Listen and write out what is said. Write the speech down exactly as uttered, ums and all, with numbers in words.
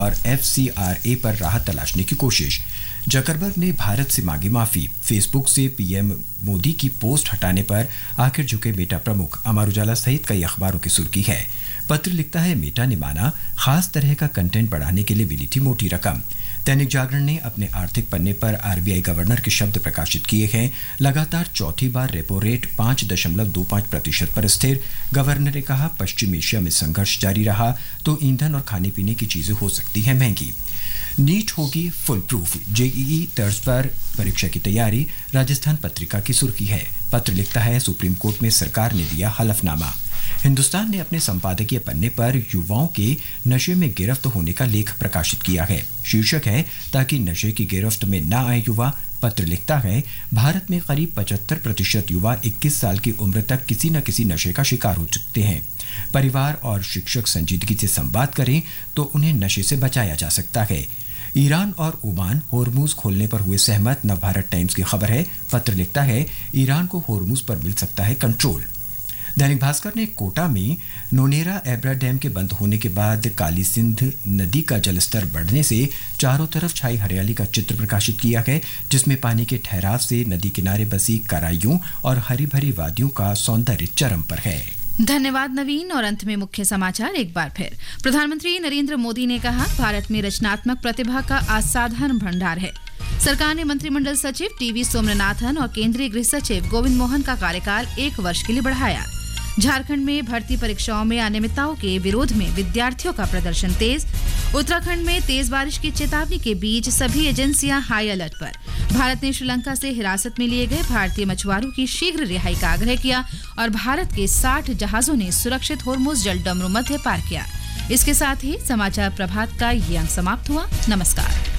और F C R A पर राहत तलाशने की कोशिश। जकरबर्ग ने भारत से मांगी माफी। फेसबुक से पीएम मोदी की पोस्ट हटाने पर आखिर झुके मेटा प्रमुख। अमर उजाला सहित कई अखबारों की सुर्खी है। पत्र लिखता है मेटा ने माना खास तरह का कंटेंट बढ़ाने के लिए मिली थी मोटी रकम। दैनिक जागरण ने अपने आर्थिक पन्ने पर आरबीआई गवर्नर के शब्द प्रकाशित किए हैं। लगातार चौथी बार रेपो रेट पाँच दशमलव दो पाँच प्रतिशत पर स्थिर। गवर्नर ने कहा पश्चिम एशिया में संघर्ष जारी रहा तो ईंधन और खाने पीने की चीजें हो सकती हैं महंगी। नीट होगी फुल प्रूफ। जेईई तर्ज पर परीक्षा की तैयारी। राजस्थान पत्रिका की सुर्खी है। पत्र लिखता है सुप्रीम कोर्ट में सरकार ने दिया हलफनामा। हिंदुस्तान ने अपने संपादकीय पन्ने पर युवाओं के नशे में गिरफ्त होने का लेख प्रकाशित किया है। शीर्षक है ताकि नशे की गिरफ्त में न आए युवा। पत्र लिखता है भारत में करीब पचहत्तर प्रतिशत युवा इक्कीस साल की उम्र तक किसी न किसी नशे का शिकार हो चुके हैं। परिवार और शिक्षक संजीदगी से संवाद करें तो उन्हें नशे से बचाया जा सकता है। ईरान और ओमान होर्मुज खोलने पर हुए सहमत। नवभारत टाइम्स की खबर है। पत्र लिखता है ईरान को होर्मुज पर मिल सकता है कंट्रोल। दैनिक भास्कर ने कोटा में नोनेरा एब्रा डैम के बंद होने के बाद काली सिंध नदी का जलस्तर बढ़ने से चारों तरफ छाई हरियाली का चित्र प्रकाशित किया है, जिसमें पानी के ठहराव से नदी किनारे बसी कराइयों और हरी भरी वादियों का सौंदर्य चरम पर है। धन्यवाद नवीन। और अंत में मुख्य समाचार एक बार फिर। प्रधानमंत्री नरेंद्र मोदी ने कहा भारत में रचनात्मक प्रतिभा का असाधारण भंडार है। सरकार ने मंत्रिमंडल सचिव टीवी सोमनाथन और केंद्रीय गृह सचिव गोविंद मोहन का कार्यकाल एक वर्ष के लिए बढ़ाया। झारखंड में भर्ती परीक्षाओं में अनियमितताओं के विरोध में विद्यार्थियों का प्रदर्शन तेज। उत्तराखंड में तेज बारिश की चेतावनी के बीच सभी एजेंसियां हाई अलर्ट पर। भारत ने श्रीलंका से हिरासत में लिए गए भारतीय मछुआरों की शीघ्र रिहाई का आग्रह किया और भारत के साठ जहाजों ने सुरक्षित होर्मुज जलडमरू मध्य पार किया। इसके साथ ही समाचार प्रभात का ये अंक समाप्त हुआ। नमस्कार।